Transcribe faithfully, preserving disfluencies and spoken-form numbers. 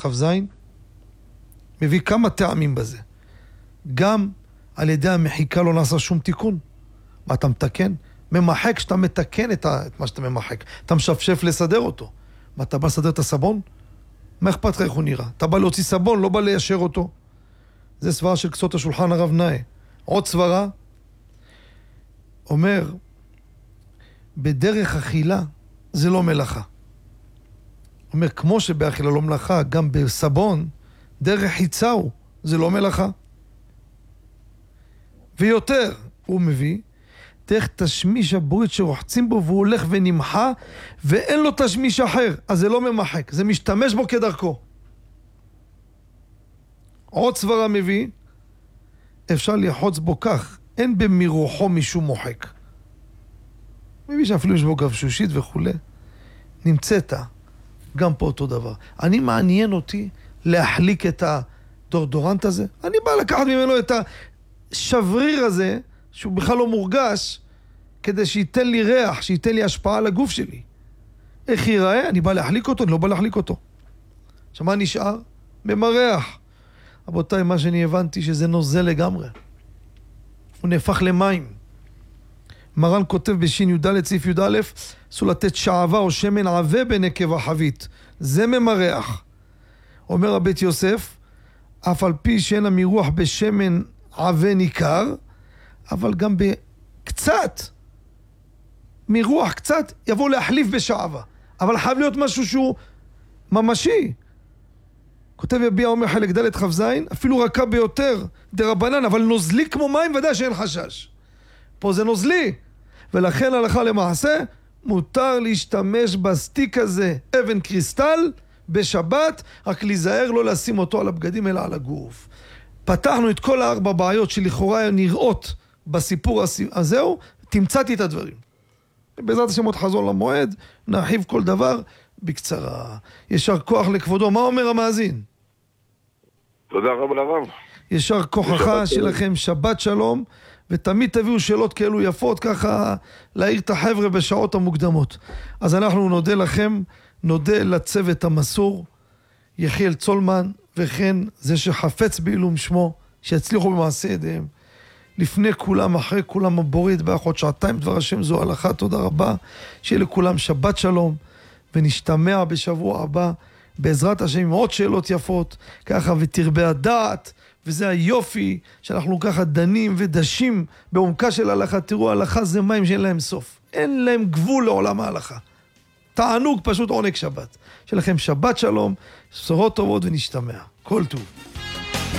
חבזין, מביא כמה טעמים בזה. גם על ידי המחיקה לא נעשה שום תיקון. מה אתה מתקן? ממחק שאתה מתקן את, ה... את מה שאתה ממחק. אתה משפשף לסדר אותו. מה, אתה בא לסדר את הסבון? מה אכפת לך איך הוא נראה? אתה בא להוציא סבון, לא בא ליישר אותו. זה סברה של כסות השולחן הרב נאה. עוד סברה, אומר, בדרך אכילה זה לא מלאכה. אומר, כמו שבאכילה לא מלאכה, גם בסבון, דרך חיצהו, זה לא מלאכה. ויותר, הוא מביא, דרך תשמיש הברית שרוחצים בו והוא הולך ונמחה, ואין לו תשמיש אחר, אז זה לא ממחק, זה משתמש בו כדרכו. עוד סברה מביא, אפשר לחוץ בו כך, אין במירוחו משום מוחק. מביא שאפילו יש בו גבשושית וכו'. נמצאת גם פה אותו דבר. אני מעניין אותי להחליק את הדורדורנט הזה. אני בא לקחת ממנו את השבריר הזה, שהוא בכלל לא מורגש, כדי שייתן לי ריח, שייתן לי השפעה על הגוף שלי. איך ייראה? אני בא להחליק אותו, אני לא בא להחליק אותו. עכשיו מה נשאר? במריח. רבותיי, מה שאני הבנתי שזה נוזל לגמרי. הוא נהפך למים. מרן כותב בשין י"ד סעיף י"א, אסור לתת שעבה או שמן עבה בנקב החבית. זה ממרח. אומר הבית יוסף, אף על פי שאין המירוח בשמן עבה ניכר, אבל גם בקצת, מירוח קצת, יבוא להחליף בשעבה. אבל חייב להיות משהו שהוא ממשי. כותב יביע אומר חלק ד' חבזין, אפילו רכה ביותר, דרבנן, אבל נוזלי כמו מים, ודאי שאין חשש. פה זה נוזלי, ולכן הלכה למעשה, מותר להשתמש בסטיק הזה, אבן קריסטל, בשבת, רק להיזהר לא לשים אותו על הבגדים, אלא על הגוף. פתחנו את כל הארבע בעיות שלכאורה נראות בסיפור הזהו, תמצאתי את הדברים. בעזרת השם עוד חזור למועד, נרחיב כל דבר בקצרה. ישר כוח לכבודו. מה אומר המאזין? תודה רבה לרב. ישר כוחך שלכם, שבת שלום, ותמיד תביאו שאלות כאלו יפות, ככה להעיר את החבר'ה בשעות המוקדמות. אז אנחנו נודה לכם, נודה לצוות המסור, יחיאל צולמן, וכן זה שחפץ בעילום שמו, שיצליחו במעשה ידיהם. לפני כולם, אחרי כולם, הבורא יתברך עוד שעתיים דבר השם זו הלכה. תודה רבה, שיהיה לכולם שבת שלום, ונשתמע בשבוע הבא, בעזרת השם עם עוד שאלות יפות, ככה ותרבה הדעת, וזה היופי שאנחנו ככה דנים ודשים בעומקה של הלכה. תראו, הלכה זה מים שאין להם סוף, אין להם גבול לעולם ההלכה. תענוג, פשוט עונג שבת. שלכם שבת שלום, בשורות טובות ונשתמע. כל טוב.